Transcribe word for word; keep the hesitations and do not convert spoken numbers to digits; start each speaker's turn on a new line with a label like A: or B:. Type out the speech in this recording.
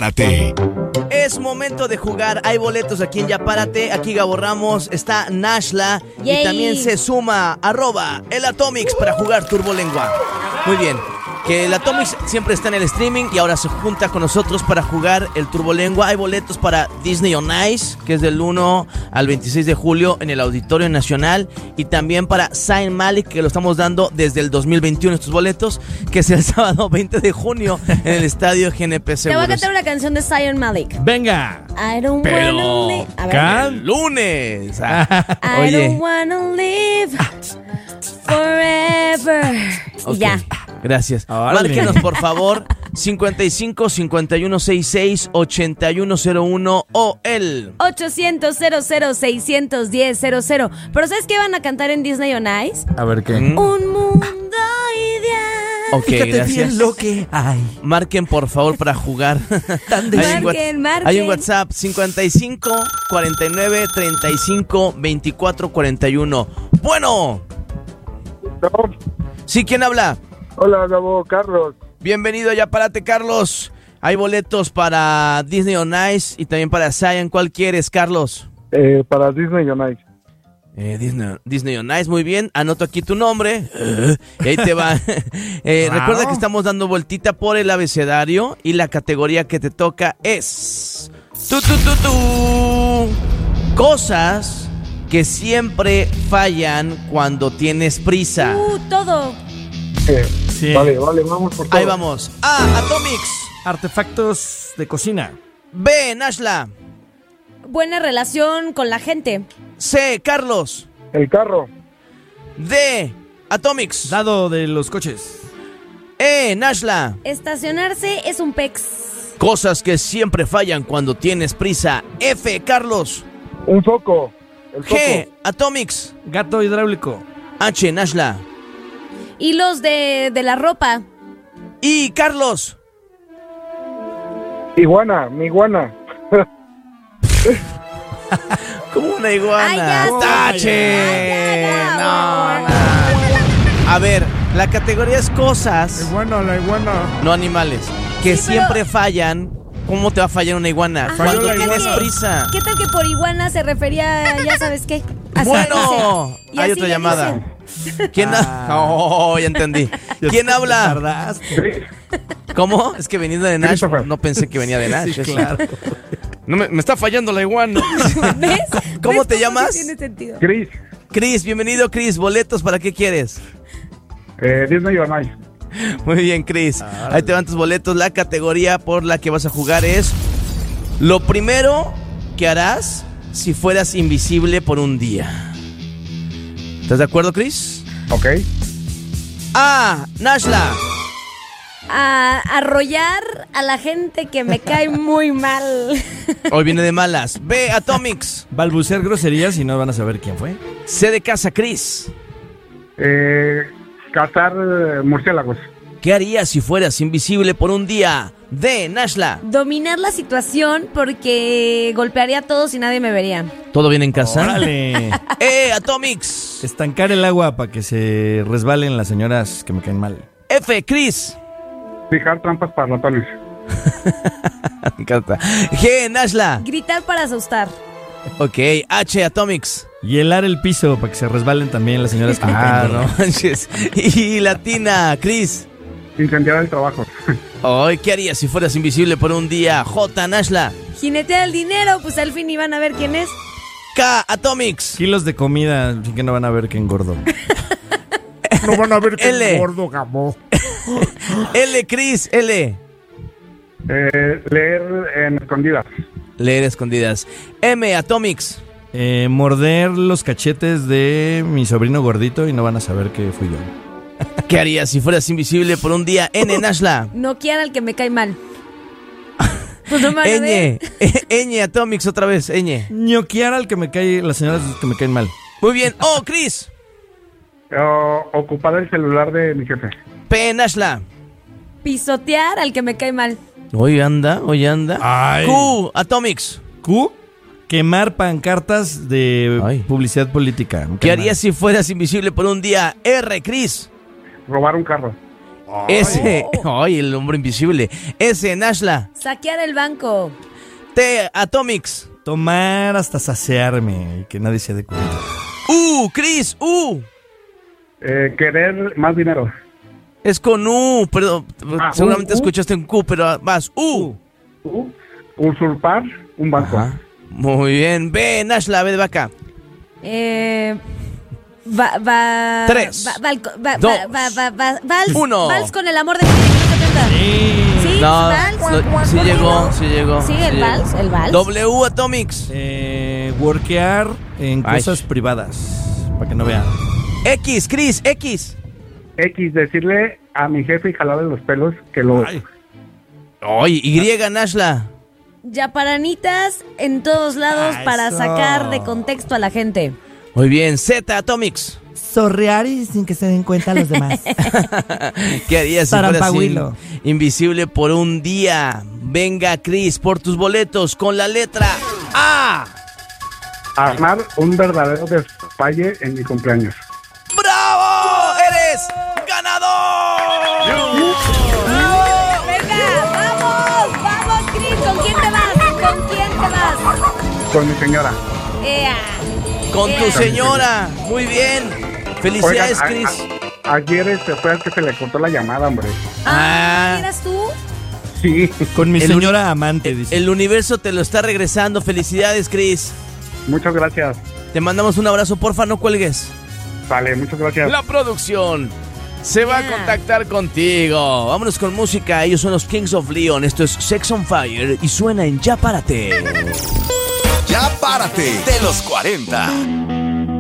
A: Párate.
B: Es momento de jugar. Hay boletos aquí en Ya Párate. Aquí Gabo Ramos, está Nashla.
C: Yay.
B: Y también se suma arroba el Atomics para jugar Turbolengua. Muy bien. Que el Atomics siempre está en el streaming y ahora se junta con nosotros para jugar el Turbolengua. Hay boletos para Disney on Ice, que es del uno al veintiséis de julio en el Auditorio Nacional. Y también para Zayn Malik, que lo estamos dando desde el dos mil veintiuno, estos boletos, que es el sábado veinte de junio en el Estadio G N P
C: Te voy a
B: Seguros.
C: cantar una canción de Zayn Malik.
D: Venga.
C: I don't
B: Pero
C: wanna live. A ver.
D: Can.
B: lunes. Ah,
C: I
B: oye.
C: don't wanna live forever.
B: Ok,
C: Y ya.
B: Gracias.
D: Órale.
B: Márquenos, por favor, cincuenta y cinco, cincuenta y uno sesenta y seis, ochenta y uno cero uno o el...
C: ochocientos, cero cero, seiscientos diez, cero cero. Pero ¿sabes qué van a cantar en Disney on Ice?
D: A ver qué.
B: ¿Mm?
C: Un mundo ideal.
B: Ok, gracias.
D: que hay.
B: Marquen, por favor, para jugar. Hay un
C: Marquen,
B: what-
C: marquen.
B: Hay un WhatsApp cincuenta y cinco, cuarenta y nueve, treinta y cinco, veinticuatro, cuarenta y uno. Bueno. Sí, ¿quién habla?
E: Hola, Gabo, Carlos.
B: Bienvenido a Ya Párate, Carlos. Hay boletos para Disney on Ice y también para Zion. ¿Cuál quieres, Carlos?
E: Eh, para Disney on Ice.
B: Eh, Disney, Disney on Ice, muy bien. Anoto aquí tu nombre. Uh, y ahí te va. eh,
D: Wow.
B: Recuerda que estamos dando vueltita por el abecedario y la categoría que te toca es... Tu, tu, tu, tu. Cosas que siempre fallan cuando tienes prisa.
C: Uh, todo.
E: Eh,
D: Sí.
E: Vale, vale, vamos por todo.
B: Ahí vamos. A, Atomics.
D: Artefactos de cocina.
B: B, Nashla.
C: Buena relación con la gente.
B: C, Carlos.
E: El carro.
B: D, Atomics.
D: Dado de los coches.
B: E, Nashla.
C: Estacionarse es un pex.
B: Cosas que siempre fallan cuando tienes prisa. F, Carlos.
E: Un foco. El
B: G,
E: foco.
B: Atomics.
D: Gato hidráulico.
B: H, Nashla.
C: Hilos de, de la ropa.
B: Y Carlos.
E: Iguana, mi iguana.
B: Como una iguana.
C: Ay, ya sé.
B: ¡Tache!
C: Ay, ya, ya,
B: No,
C: bueno.
B: no. A ver, la categoría es cosas,
D: Iguana, la iguana.
B: no animales, que
C: Sí, pero-
B: siempre fallan. ¿Cómo te va a fallar una iguana?
C: Ajá,
B: Cuando
C: ¿qué tal
B: tienes
C: que-
B: prisa.
C: ¿Qué tal que por iguana se refería, ya sabes qué? Así
B: Bueno,
C: dice. Y
B: hay
C: así
B: otra
C: le
B: llamada.
C: dicen.
B: ¿Quién ha- Oh, ya entendí. ¿Quién habla?
D: Tardaste.
B: ¿Cómo? Es que venía de Nash.
E: Christopher.
B: No pensé que venía de Nash.
D: Sí,
B: eso.
D: claro.
B: No me, me está fallando la iguana.
C: ¿Ves?
B: ¿Cómo
C: ¿Ves
B: te
C: sí
B: llamas?
C: tiene sentido?
E: Chris.
B: Chris, bienvenido, Chris. ¿Boletos para qué quieres?
E: Eh, Disney on Ice.
B: Muy bien, Chris. Ahí te van tus boletos. La categoría por la que vas a jugar es lo primero que harás si fueras invisible por un día. ¿Estás de acuerdo, Chris?
E: Ok.
B: A, Nashla.
C: A arrollar a la gente que me cae muy mal.
B: Hoy viene de malas. B, Atomics.
D: Balbucear groserías y no van a saber quién fue.
B: C de casa, Chris.
E: Eh, cazar eh, murciélagos.
B: ¿Qué harías si fueras invisible por un día? D, Nashla.
C: Dominar la situación porque golpearía a todos y nadie me vería.
B: ¿Todo bien en casa?
D: Órale.
B: E, Atomics.
D: Estancar el agua para que se resbalen las señoras que me caen mal.
B: F, Chris.
E: Fijar trampas para ratones.
B: Me encanta. G, Nashla.
C: Gritar para asustar.
B: Ok, H, Atomics.
D: Hielar el piso para que se resbalen también las señoras que me
B: Ah,
D: caen
B: no
D: mal.
B: manches. Y Latina, Chris.
E: Incendiar el trabajo.
B: Ay, ¿qué harías si fueras invisible por un día? J, Nashla.
C: Jinetear el dinero, pues al fin iban a ver quién es.
B: K, Atomics.
D: Kilos de comida, así que no van a ver que engordo.
E: No van a ver
B: que L.
E: gordo, Gabo.
B: L, Chris, L.
E: Eh, leer en escondidas.
B: Leer escondidas. M, Atomics.
D: Eh, morder los cachetes de mi sobrino gordito y no van a saber que fui yo.
B: ¿Qué harías si fueras invisible por un día? N, Nashla.
C: Noquear al que me cae mal. Pues no me van a ver.
B: Ñ, Ñ, Atomics otra vez, Ñ.
D: Ñoquear al que me cae, las señoras que me caen mal.
B: Muy bien. O, Chris.
E: O- ocupar el celular de mi jefe.
B: P, Nashla.
C: Pisotear al que me cae mal.
B: Hoy anda, hoy anda.
D: Ay.
B: Q, Atomics.
D: Q. Quemar pancartas de
B: Ay.
D: publicidad política. Me
B: ¿Qué
D: cae
B: harías si fueras invisible por un día? R, Chris.
E: Robar un carro.
B: S. Ay, el hombre invisible. S. Nashla.
C: Saquear el banco.
B: T. Atomics.
D: Tomar hasta saciarme y que nadie se dé cuenta.
B: U. Chris. U.
E: Eh, querer más dinero.
B: Es con U, pero
E: Ah,
B: seguramente
E: U, U.
B: escuchaste en Q, pero vas. U.
E: U, usurpar un banco.
B: Ajá. Muy bien. B. Nashla. B de vaca.
C: Eh, va, va,
B: Tres,
C: va, valco- va,
B: dos,
C: va, va, va, va- vals,
B: uno.
C: vals con el amor de mi vida. Sí,
B: No,
C: vals.
B: no, sí
C: ¿Por qué
B: llegó,
C: no?
B: sí llegó.
C: Sí,
B: sí
C: el
B: llegó.
C: vals, el vals.
B: W. Atomics.
D: Eh, workear en
B: Ay.
D: cosas privadas. Para que no vean.
B: X. Chris. X.
E: X, decirle a mi jefe y jalarle los pelos que lo...
D: Ay.
B: Ay, Y. Nashla.
C: Yaparanitas en todos lados
D: Ah,
C: para
D: eso.
C: sacar de contexto a la gente.
B: Muy bien. Z. Atomics.
A: Sorrear y sin que se den cuenta los demás.
B: ¿Qué harías si fueras
A: Tarampahuilo.
B: in- invisible por un día? Venga, Chris, por tus boletos con la letra A.
E: Armar un verdadero despapalle en mi cumpleaños.
B: ¡Bravo! ¡Eres ganador!
C: Venga, vamos, vamos, Chris. ¿Con quién te vas? ¿Con quién te vas?
E: Con mi señora.
C: Ea.
B: Con tu
C: Ea.
B: señora. Muy bien. Felicidades,
E: Oigan, a-
B: Chris.
E: a- ayer este fue el que se le cortó la llamada, hombre.
C: Ah,
B: Ah.
C: ¿eras tú?
E: Sí.
D: Con mi
B: El
D: señora amante, dice.
B: El universo te lo está regresando. Felicidades, Chris.
E: Muchas gracias.
B: Te mandamos un abrazo, porfa, no cuelgues.
E: Vale, muchas gracias.
B: La producción se va a
C: Yeah.
B: contactar contigo. Vámonos con música. Ellos son los Kings of Leon. Esto es Sex on Fire y suena en Ya Párate.
F: Ya párate de los cuarenta.